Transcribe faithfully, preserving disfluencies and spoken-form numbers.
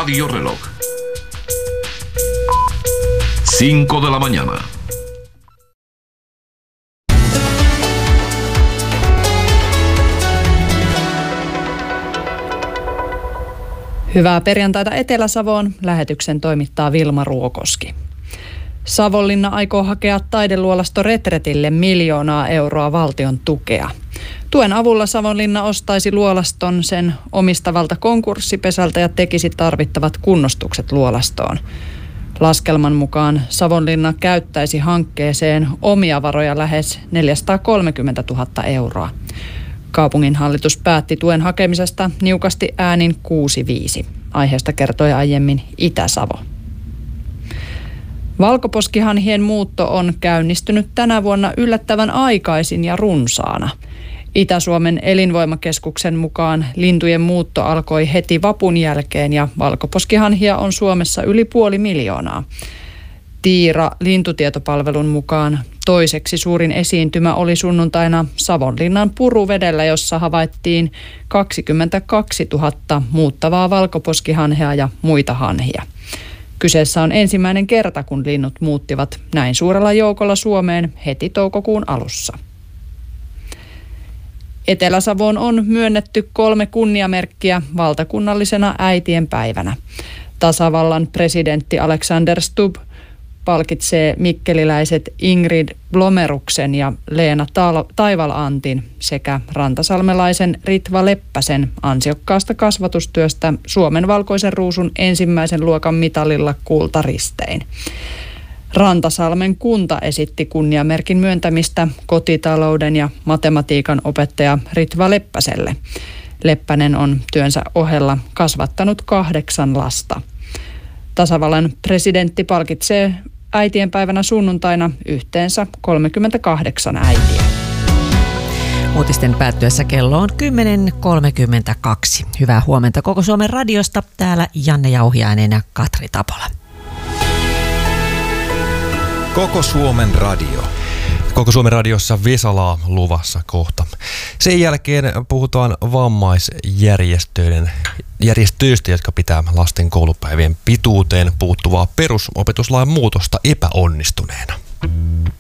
Radio Reloj. Cinco de la mañana. Hyvää perjantaita Etelä-Savoon. Lähetyksen toimittaa Vilma Ruokoski. Savonlinna aikoo hakea taideluolasto Retretille miljoonaa euroa valtion tukea. Tuen avulla Savonlinna ostaisi luolaston sen omistavalta konkurssipesältä ja tekisi tarvittavat kunnostukset luolastoon. Laskelman mukaan Savonlinna käyttäisi hankkeeseen omia varoja lähes neljäsataakolmekymmentätuhatta euroa. Kaupunginhallitus päätti tuen hakemisesta niukasti äänin kuusi viisi. Aiheesta kertoi aiemmin Itä-Savo. Valkoposkihanhien muutto on käynnistynyt tänä vuonna yllättävän aikaisin ja runsaana. Itä-Suomen elinvoimakeskuksen mukaan lintujen muutto alkoi heti vapun jälkeen ja valkoposkihanhia on Suomessa yli puoli miljoonaa. Tiira lintutietopalvelun mukaan toiseksi suurin esiintymä oli sunnuntaina Savonlinnan Puruvedellä, jossa havaittiin kaksikymmentäkaksituhatta muuttavaa valkoposkihanhea ja muita hanhia. Kyseessä on ensimmäinen kerta, kun linnut muuttivat näin suurella joukolla Suomeen heti toukokuun alussa. Etelä-Savoon on myönnetty kolme kunniamerkkiä valtakunnallisena äitien päivänä. Tasavallan presidentti Alexander Stubb palkitsee mikkeliläiset Ingrid Blomeruksen ja Leena Taival-Antin sekä rantasalmelaisen Ritva Leppäsen ansiokkaasta kasvatustyöstä Suomen valkoisen ruusun ensimmäisen luokan mitalilla kultaristein. Rantasalmen kunta esitti kunniamerkin myöntämistä kotitalouden ja matematiikan opettaja Ritva Leppäselle. Leppänen on työnsä ohella kasvattanut kahdeksan lasta. Tasavallan presidentti palkitsee äitienpäivänä sunnuntaina yhteensä kolmekymmentäkahdeksan äitiä. Uutisten päättyessä kello on kymmenen kolmekymmentäkaksi. Hyvää huomenta Koko Suomen radiosta. Täällä Janne Jauhiainen ja Katri Tapola. Koko Suomen radio. Koko Suomen radiossa Vesalaa luvassa kohta. Sen jälkeen puhutaan vammaisjärjestöiden järjestöistä, jotka pitää lasten koulupäivien pituuteen puuttuvaa perusopetuslain muutosta epäonnistuneena.